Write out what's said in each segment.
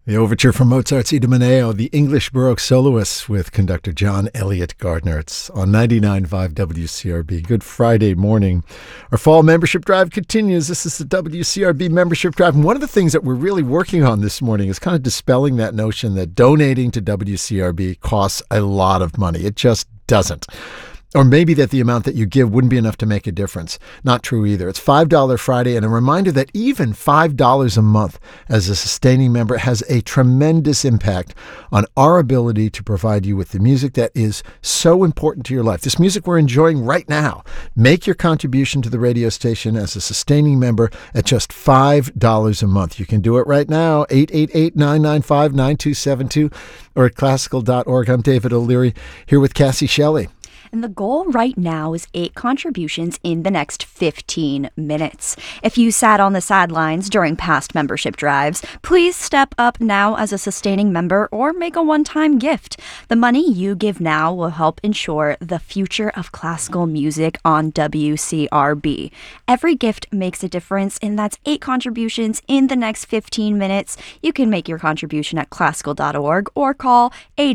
The overture from Mozart's Idomeneo, the English Baroque soloists with conductor John Elliott Gardner. It's on 99.5 WCRB. Good Friday morning. Our fall membership drive continues. This is the WCRB membership drive. And one of the things that we're really working on this morning is kind of dispelling that notion that donating to WCRB costs a lot of money. It just doesn't. Or maybe that the amount that you give wouldn't be enough to make a difference. Not true either. It's $5 Friday, and a reminder that even $5 a month as a sustaining member has a tremendous impact on our ability to provide you with the music that is so important to your life. This music we're enjoying right now. Make your contribution to the radio station as a sustaining member at just $5 a month. You can do it right now, 888-995-9272 or at classical.org. I'm David O'Leary here with Cassie Shelley. And the goal right now is 8 contributions in the next 15 minutes. If you sat on the sidelines during past membership drives, please step up now as a sustaining member or make a one-time gift. The money you give now will help ensure the future of classical music on WCRB. Every gift makes a difference, and that's 8 contributions in the next 15 minutes. You can make your contribution at classical.org or call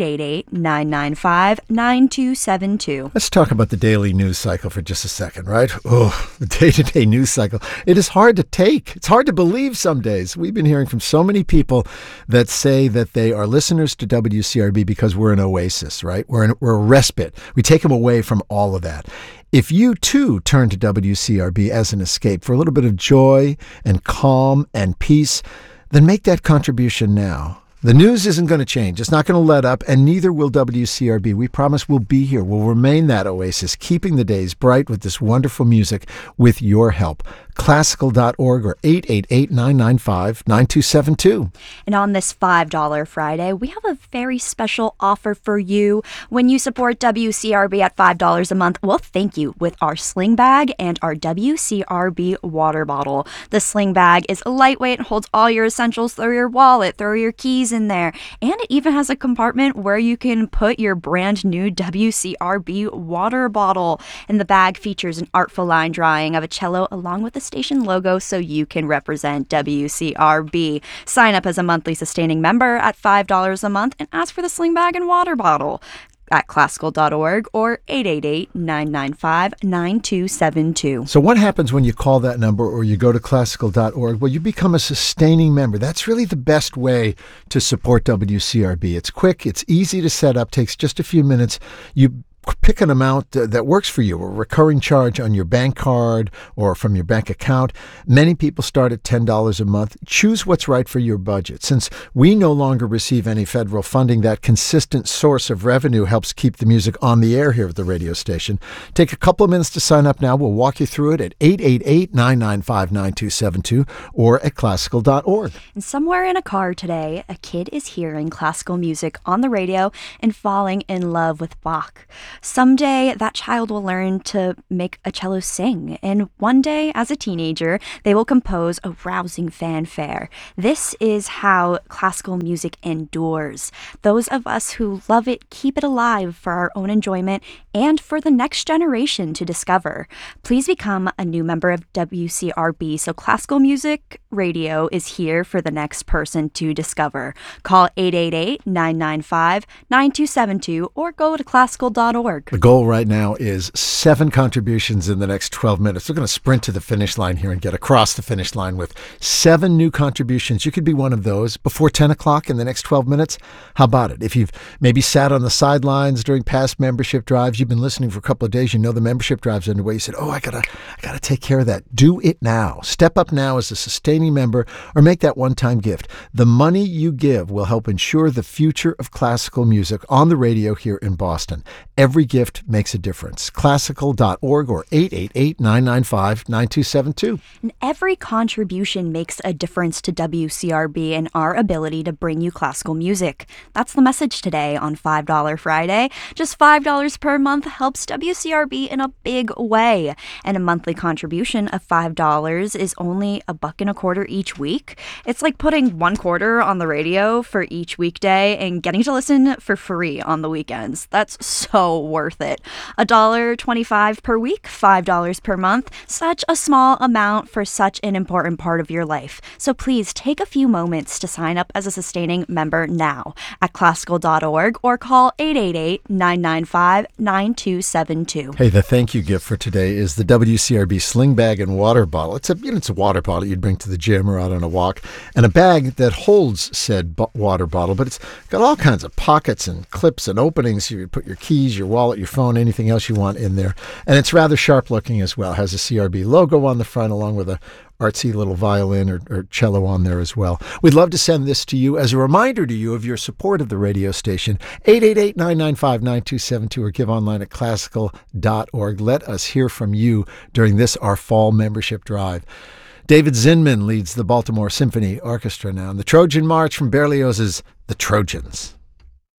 888-995-9272. Let's talk about the daily news cycle for just a second, right? Oh, the day-to-day news cycle. It is hard to take. It's hard to believe some days. We've been hearing from so many people that say that they are listeners to WCRB because we're an oasis, right? We're a respite. We take them away from all of that. If you, too, turn to WCRB as an escape for a little bit of joy and calm and peace, then make that contribution now. The news isn't going to change. It's not going to let up, and neither will WCRB. We promise we'll be here. We'll remain that oasis, keeping the days bright with this wonderful music with your help. Classical.org or 888-995-9272. And on this $5 Friday, we have a very special offer for you. When you support WCRB at $5 a month, we'll thank you with our sling bag and our WCRB water bottle. The sling bag is lightweight and holds all your essentials. Throw your wallet, throw your keys in there. And it even has a compartment where you can put your brand new WCRB water bottle. And the bag features an artful line drawing of a cello along with the station logo so you can represent WCRB. Sign up as a monthly sustaining member at $5 a month and ask for the sling bag and water bottle at classical.org or 888-995-9272. So what happens when you call that number or you go to classical.org? Well, you become a sustaining member. That's really the best way to support WCRB. It's quick, it's easy to set up, takes just a few minutes. You pick an amount that works for you, a recurring charge on your bank card or from your bank account. Many people start at $10 a month. Choose what's right for your budget. Since we no longer receive any federal funding, that consistent source of revenue helps keep the music on the air here at the radio station. Take a couple of minutes to sign up now. We'll walk you through it at 888-995-9272 or at classical.org. And somewhere in a car today, a kid is hearing classical music on the radio and falling in love with Bach. Someday, that child will learn to make a cello sing, and one day, as a teenager, they will compose a rousing fanfare. This is how classical music endures. Those of us who love it keep it alive for our own enjoyment and for the next generation to discover. Please become a new member of WCRB so classical music radio is here for the next person to discover. Call 888-995-9272 or go to classical.org. The goal right now is 7 contributions in the next 12 minutes. We're going to sprint to the finish line here and get across the finish line with 7 new contributions. You could be one of those before 10 o'clock in the next 12 minutes. How about it? If you've maybe sat on the sidelines during past membership drives, you've been listening for a couple of days, you know the membership drive's underway. You said, I gotta take care of that. Do it now. Step up now as a sustaining member or make that one-time gift. The money you give will help ensure the future of classical music on the radio here in Boston. Every gift makes a difference. Classical.org or 888-995-9272. And every contribution makes a difference to WCRB and our ability to bring you classical music. That's the message today on $5 Friday. Just $5 per month month helps WCRB in a big way. And a monthly contribution of $5 is only $1.25 each week. It's like putting $1.25 on the radio for each weekday and getting to listen for free on the weekends. That's so worth it. $1.25 per week, $5 per month. Such a small amount for such an important part of your life. So please take a few moments to sign up as a sustaining member now at classical.org or call 888-995-9272. Hey, the thank you gift for today is the WCRB sling bag and water bottle. It's a water bottle you'd bring to the gym or out on a walk, and a bag that holds said water bottle, but it's got all kinds of pockets and clips and openings. You put your keys, your wallet, your phone, anything else you want in there. And it's rather sharp looking as well. It has a CRB logo on the front along with a artsy little violin or cello on there as well. We'd love to send this to you as a reminder to you of your support of the radio station. 888-995-9272 or give online at classical.org. Let us hear from you during this, our fall membership drive. David Zinman leads the Baltimore Symphony Orchestra now, and the Trojan March from Berlioz's The Trojans.